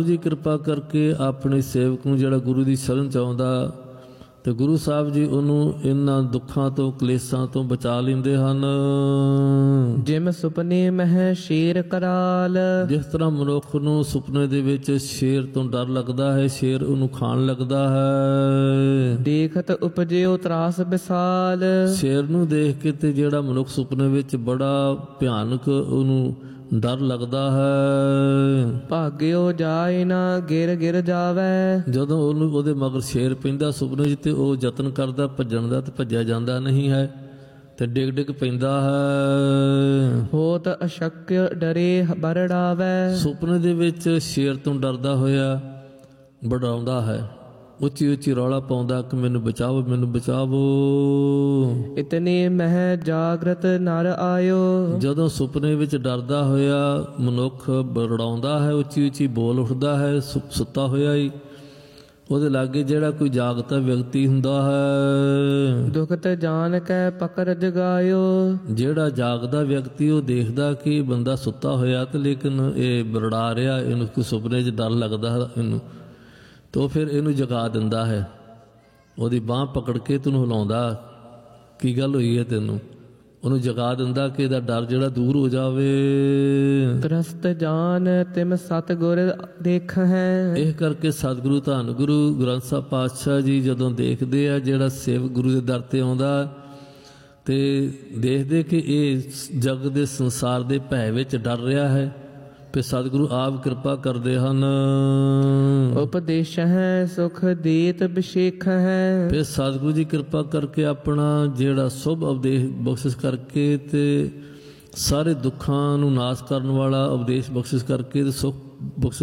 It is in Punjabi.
ਜੀ ਕਿਰਪਾ ਕਰਕੇ ਆਪਣੇ ਸੇਵਕ ਨੂੰ ਜਿਹੜਾ ਗੁਰੂ ਦੀ ਸ਼ਰਨ ਚ ਆਉਂਦਾ ਤੇ ਗੁਰੂ ਸਾਹਿਬ ਜੀ ਉਹਨੂੰ ਇਹਨਾਂ ਦੁੱਖਾਂ ਤੋਂ ਕਲੇਸ਼ਾਂ ਤੋਂ ਬਚਾ ਲੈਂਦੇ ਹਨ। ਜਿਮ ਸੁਪਨੇ ਮਹਿ ਸ਼ੇਰ ਕਰਾਲ। ਜਿਸ ਤਰ੍ਹਾਂ ਮਨੁੱਖ ਨੂੰ ਸੁਪਨੇ ਦੇ ਵਿੱਚ ਸ਼ੇਰ ਤੋਂ ਡਰ ਲੱਗਦਾ ਹੈ, ਸ਼ੇਰ ਉਹਨੂੰ ਖਾਣ ਲੱਗਦਾ ਹੈ। ਦੇਖਤ ਉਪਜਿਓ ਤਰਾਸ ਵਿਸਾਲ। ਸ਼ੇਰ ਨੂੰ ਦੇਖ ਕੇ ਤੇ ਜਿਹੜਾ ਮਨੁੱਖ ਸੁਪਨੇ ਵਿੱਚ ਬੜਾ ਭਿਆਨਕ ਉਹਨੂੰ ਡਰ ਲੱਗਦਾ ਹੈ। ਭਾਗਿਓ ਜਾਏ ਨਾ ਗਿਰ ਗਿਰ ਜਾਵੇ। ਜਦੋਂ ਉਹਨੂੰ ਉਹਦੇ ਮਗਰ ਸ਼ੇਰ ਪੈਂਦਾ ਸੁਪਨੇ 'ਚ ਤੇ ਉਹ ਯਤਨ ਕਰਦਾ ਭੱਜਣ ਦਾ ਤੇ ਭੱਜਿਆ ਜਾਂਦਾ ਨਹੀਂ ਹੈ ਤੇ ਡਿੱਗ ਡਿੱਗ ਪੈਂਦਾ ਹੈ। ਹੋਤ ਅਸ਼ੱਕਿ ਡਰੇ ਬਰੜਾਵੇ। ਸੁਪਨੇ ਦੇ ਵਿੱਚ ਸ਼ੇਰ ਤੋਂ ਡਰਦਾ ਹੋਇਆ ਬੜਾਉਂਦਾ ਹੈ, ਉੱਚੀ ਉੱਚੀ ਰੌਲਾ ਪਾਉਂਦਾ ਕਿ ਮੈਨੂੰ ਬਚਾਓ, ਮੈਨੂੰ ਬਚਾਵੋ। ਇਤਨੇ ਮਹਿ ਜਾਗਰਤ ਨਰ ਆਇਓ। ਜਦੋਂ ਸੁਪਨੇ ਵਿੱਚ ਡਰਦਾ ਹੋਇਆ ਮਨੁੱਖ ਬੜਾਉਂਦਾ ਹੈ, ਉੱਚੀ ਉੱਚੀ ਬੋਲ ਉੱਠਦਾ ਹੈ ਸੁੱਤਾ ਹੋਇਆ ਹੀ, ਉਹਦੇ ਲਾਗੇ ਜਿਹੜਾ ਕੋਈ ਜਾਗਤਾ ਵਿਅਕਤੀ ਹੁੰਦਾ ਹੈ। ਦੁਖਤ ਜਾਣ ਕੈ ਪਕੜ ਜਗਾਇਓ। ਜਿਹੜਾ ਜਾਗਦਾ ਵਿਅਕਤੀ ਉਹ ਦੇਖਦਾ ਕਿ ਬੰਦਾ ਸੁੱਤਾ ਹੋਇਆ ਤੇ ਲੇਕਿਨ ਇਹ ਬਰੜਾ ਰਿਹਾ, ਇਹਨੂੰ ਕੋਈ ਸੁਪਨੇ 'ਚ ਡਰ ਲੱਗਦਾ ਇਹਨੂੰ, ਤੋ ਫਿਰ ਇਹਨੂੰ ਜਗਾ ਦਿੰਦਾ ਹੈ, ਉਹਦੀ ਬਾਂਹ ਪਕੜ ਕੇ ਤੈਨੂੰ ਹਿਲਾਉਂਦਾ, ਕੀ ਗੱਲ ਹੋਈ ਹੈ ਤੈਨੂੰ, ਉਹਨੂੰ ਜਗਾ ਦਿੰਦਾ ਕਿ ਇਹਦਾ ਡਰ ਜਿਹੜਾ ਦੂਰ ਹੋ ਜਾਵੇ। ਤਰਸਤ ਜਾਨ ਤਿਮ ਸਤਿਗੁਰ ਦੇਖ ਹੈ। ਇਹ ਕਰਕੇ ਸਤਿਗੁਰੂ ਧੰਨ ਗੁਰੂ ਗ੍ਰੰਥ ਸਾਹਿਬ ਪਾਤਸ਼ਾਹ ਜੀ ਜਦੋਂ ਦੇਖਦੇ ਆ ਜਿਹੜਾ ਸੇਵਕ ਗੁਰੂ ਦੇ ਦਰ ਤੇ ਆਉਂਦਾ ਤੇ ਦੇਖਦੇ ਕਿ ਇਹ ਜਗ ਦੇ ਸੰਸਾਰ ਦੇ ਭੈ ਵਿੱਚ ਡਰ ਰਿਹਾ ਹੈ, ਫਿਰ ਸਤਿਗੁਰੂ ਆਪ ਕਿਰਪਾ ਕਰਦੇ ਹਨ। ਉਪਦੇਸ਼ ਹੈ ਸੁਖ ਦੇਤ ਅਭਿਸ਼ੇਕ ਹੈ। ਫਿਰ ਸਤਿਗੁਰੂ ਜੀ ਕਿਰਪਾ ਕਰਕੇ ਆਪਣਾ ਜਿਹੜਾ ਸ਼ੁਭ ਉਪਦੇਸ਼ ਬਖਸ਼ਿਸ਼ ਕਰਕੇ ਤੇ ਸਾਰੇ ਦੁੱਖਾਂ ਨੂੰ ਨਾਸ਼ ਕਰਨ ਵਾਲਾ ਉਪਦੇਸ਼ ਬਖਸ਼ਿਸ਼ ਕਰਕੇ ਤੇ ਸੁਖ ਬਖਸ਼ਿਸ਼